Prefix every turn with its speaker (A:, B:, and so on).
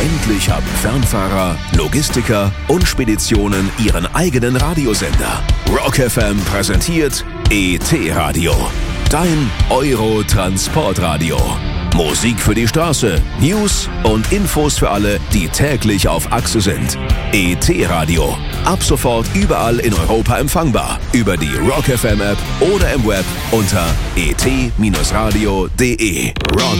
A: Endlich haben Fernfahrer, Logistiker und Speditionen ihren eigenen Radiosender. Rock FM präsentiert ET-Radio, dein Euro-Transportradio. Musik für die Straße, News und Infos für alle, die täglich auf Achse sind. ET-Radio, ab sofort überall in Europa empfangbar. Über die Rock FM App oder im Web unter et-radio.de. Rock